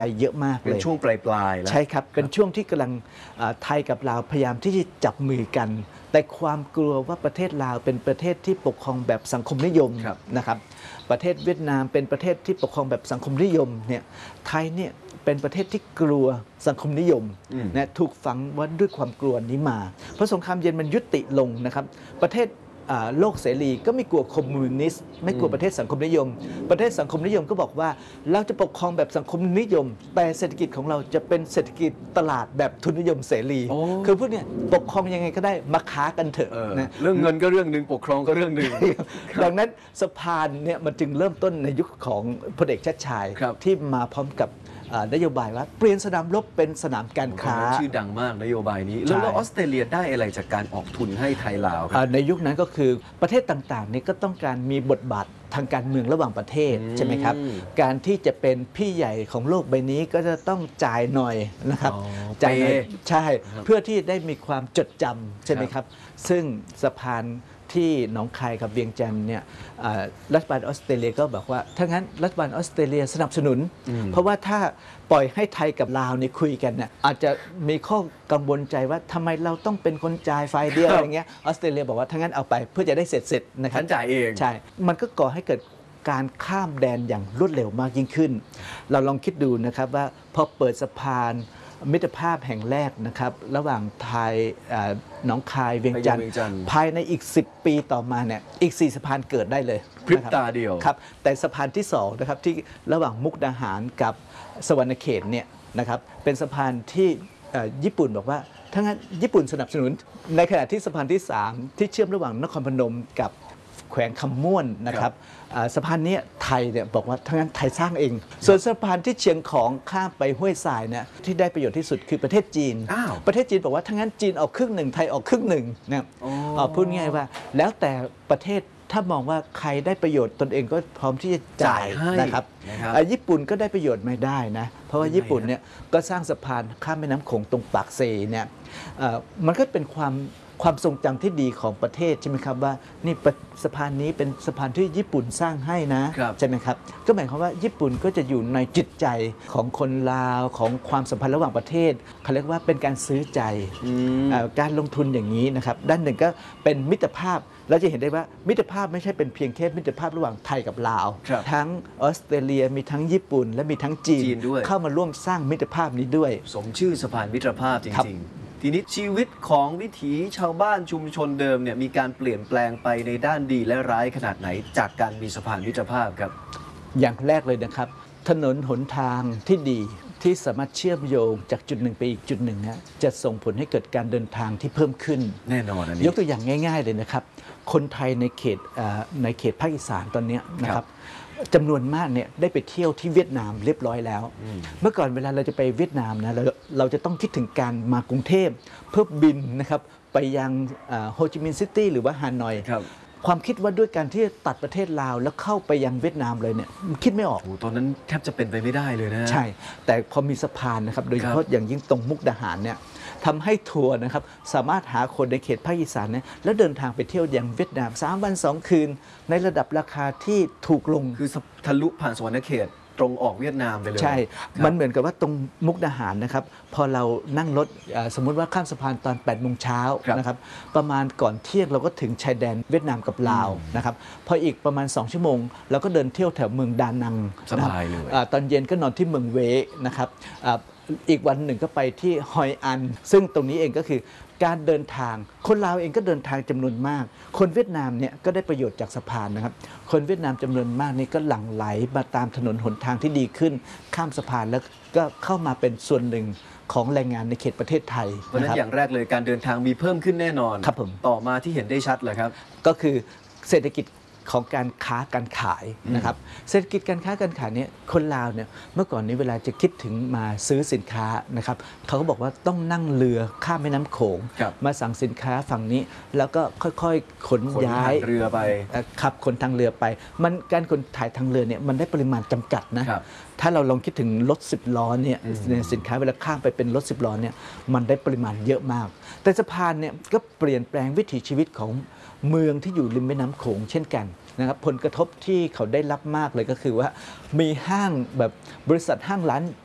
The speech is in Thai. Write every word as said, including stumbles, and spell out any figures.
เยอะมากเลยเป็นช่วงปลายปลายใช่ครับเป็นช่วงที่กำลังไทยกับลาวพยายามที่จะจับมือกันแต่ความกลัวว่าประเทศลาวเป็นประเทศที่ปกครองแบบสังคมนิยมนะครับประเทศเวียดนามเป็นประเทศที่ปกครองแบบสังคมนิยมเนี่ยไทยเนี่ยเป็นประเทศที่กลัวสังคมนิยมนะถูกฝังไว้ด้วยความกลัวนี้มาเพราะสงครามเย็นมันยุติลงนะครับประเทศโลกเสรีก็ไม่กลัวคอมมิวนิสต์ไม่กลัวประเทศสังคมนิยมประเทศสังคมนิยมก็บอกว่าเราจะปกครองแบบสังคมนิยมแต่เศรษฐกิจของเราจะเป็นเศรษฐกิจตลาดแบบทุนนิยมเสรีคือพวกเนี้ยปกครองยังไงก็ได้มาค้ากันเถอะนะเรื่องเงินก็เรื่องหนึ่งปกครองก็เรื่องหนึ่งดังนั้นสะพานเนี่ยมันจึงเริ่มต้นในยุคของพลเอกชาติชายที่มาพร้อมกับนโยบายว่าเปลี่ยนสนามรบเป็นสนามการค้าชื่อดังมากนโยบายนี้แล้วออสเตรเลียได้อะไรจากการออกทุนให้ไทยลาวครับในยุคนั้นก็คือประเทศต่างๆนี่ก็ต้องการมีบทบาททางการเมืองระหว่างประเทศใช่ไหมครับการที่จะเป็นพี่ใหญ่ของโลกใบนี้ก็จะต้องจ่ายหน่อยนะครับจ่ายใช่เพื่อที่ได้มีความจดจำใช่ไหมครับซึ่งสะพานที่หนองคายกับเวียงจันทร์เนี่ยรัฐบาลออสเตรเลียก็บอกว่าถ้างั้นรัฐบาลออสเตรเลียสนับสนุนเพราะว่าถ้าปล่อยให้ไทยกับลาวเนี่ยคุยกันเนี่ยอาจจะมีข้อกังวลใจว่าทำไมเราต้องเป็นคนจ่ายฝ่ายเดียวอะไรเงี้ยออสเตรเลียบอกว่าถ้างั้นเอาไปเพื่อจะได้เสร็จเสร็จนะครับฉันจ่ายเองใช่มันก็ก่อให้เกิดการข้ามแดนอย่างรวดเร็วมากยิ่งขึ้นเราลองคิดดูนะครับว่าพอเปิดสะพานมิตรภาพแห่งแรกนะครับระหว่างไทยหนองคายเวียงจันทร์ภายในอีกสิบปีต่อมาเนี่ยอีกสี่สะพานเกิดได้เลยพริบตาเดียวครับแต่สะพานที่สองนะครับที่ระหว่างมุกดาหารกับสวรรณเขตเนี่ยนะครับเป็นสะพานที่ญี่ปุ่นบอกว่าถ้างั้นญี่ปุ่นสนับสนุนในขณะที่สะพานที่สามที่เชื่อมระหว่างนครพนมกับแขวงคำม่วนนะครับสะพานนี้ไทยเนี่ยบอกว่าทั้งนั้นไทยสร้างเองส่วนสะพานที่เชียงของข้ามไปห้วยทรายเนี่ยที่ได้ประโยชน์ที่สุดคือประเทศจีนประเทศจีนบอกว่าทั้งนั้นจีนออกครึ่งหนึ่งไทยออกครึ่งหนึ่งนะพูดง่ายว่าแล้วแต่ประเทศถ้ามองว่าใครได้ประโยชน์ตนเองก็พร้อมที่จะจ่ายนะครับญี่ปุ่นก็ได้ประโยชน์ไม่ได้นะเพราะว่าญี่ปุ่นเนี่ยก็สร้างสะพานข้ามแม่น้ำโขงตรงปากเซเนี่ยมันก็เป็นความความทรงจำที่ดีของประเทศใช่ไหมครับว่านี่สะพานนี้เป็นสะพานที่ญี่ปุ่นสร้างให้นะใช่ไหมครับก็หมายความว่าญี่ปุ่นก็จะอยู่ในจิตใจของคนลาวของความสัมพันธ์ระหว่างประเทศเขาเรียกว่าเป็นการซื้อใจการลงทุนอย่างนี้นะครับด้านหนึ่งก็เป็นมิตรภาพเราจะเห็นได้ว่ามิตรภาพไม่ใช่เป็นเพียงแค่มิตรภาพระหว่างไทยกับลาวทั้งออสเตรเลียมีทั้งญี่ปุ่นและมีทั้งจีนเข้ามาร่วมสร้างมิตรภาพนี้ด้วยสมชื่อสะพานมิตรภาพจริงๆทีนี้ชีวิตของวิถีชาวบ้านชุมชนเดิมเนี่ยมีการเปลี่ยนแปลงไปในด้านดีและร้ายขนาดไหนจากการมีสะพานมิตรภาพครับอย่างแรกเลยนะครับถนนหนทางที่ดีที่สามารถเชื่อมโยงจากจุดหนึ่งไปอีกจุดหนึ่งนะจะส่งผลให้เกิดการเดินทางที่เพิ่มขึ้นแน่นอนอันนี้ยกตัวอย่างง่ายๆเลยนะครับคนไทยในเขตในเขตภาคอีสานตอนนี้นะครับจำนวนมากเนี่ยได้ไปเที่ยวที่เวียดนามเรียบร้อยแล้วเมื่อก่อนเวลาเราจะไปเวียดนามนะเราเราจะต้องคิดถึงการมากรุงเทพเพื่อบินนะครับไปยังโฮจิมินห์ซิตี้หรือว่าฮานอยความคิดว่าด้วยการที่ตัดประเทศลาวแล้วเข้าไปยังเวียดนามเลยเนี่ยคิดไม่ออกตอนนั้นแทบจะเป็นไปไม่ได้เลยนะใช่แต่พอมีสะพานนะครับโดยเฉพาะอย่างยิ่งตรงมุกดาหารเนี่ยทำให้ทัวร์นะครับสามารถหาคนในเขตภาคอีสานเนี่ยแล้วเดินทางไปเที่ยวยังเวียดนามสามวันสองคืนในระดับราคาที่ถูกลงคือทะลุผ่านสวรรณเขตตรงออกเวียดนามไปเลยใช่มันเหมือนกับว่าตรงมุกดาหารนะครับพอเรานั่งรถสมมุติว่าข้ามสะพานตอนแปดโมงเช้านะครับประมาณก่อนเที่ยงเราก็ถึงชายแดนเวียดนามกับลาวนะครับพออีกประมาณสองชั่วโมงเราก็เดินเที่ยวแถวเมืองดานังสบายเลยตอนเย็นก็นอนที่เมืองเวนะครับอีกวันหนึ่งก็ไปที่ฮอยอันซึ่งตรงนี้เองก็คือการเดินทางคนลาวเองก็เดินทางจำนวนมากคนเวียดนามเนี่ยก็ได้ประโยชน์จากสะพานนะครับคนเวียดนามจำนวนมากนี่ก็หลั่งไหลมาตามถนนหนทางที่ดีขึ้นข้ามสะพานแล้วก็เข้ามาเป็นส่วนหนึ่งของแรงงานในเขตประเทศไทยเพราะฉะนั้นอย่างแรกเลยการเดินทางมีเพิ่มขึ้นแน่นอนครับผมต่อมาที่เห็นได้ชัดเลยครับก็คือเศรษฐกิจของการค้าการขายนะครับเศรษฐกิจการค้าการขายเนี่ยคนลาวเนี่ยเมื่อก่อนนี้เวลาจะคิดถึงมาซื้อสินค้านะครับเขาก็บอกว่าต้องนั่งเรือข้ามแม่น้ำโขงมาสั่งสินค้าฝั่งนี้แล้วก็ค่อยๆขนย้ายเรือไปขับขนทางเรือไปมันการขนถ่ายทางเรือเนี่ยมันได้ปริมาณจำกัดนะถ้าเราลองคิดถึงรถสิบล้อเนี่ยสินค้าเวลาข้ามไปเป็นรถสิบล้อเนี่ยมันได้ปริมาณเยอะมากแต่สะพานเนี่ยก็เปลี่ยนแปลงวิถีชีวิตของเมืองที่อยู่ริมแม่น้ำโขงเช่นกันนะครับผลกระทบที่เขาได้รับมากเลยก็คือว่ามีห้างแบบบริษัทห้างร้าน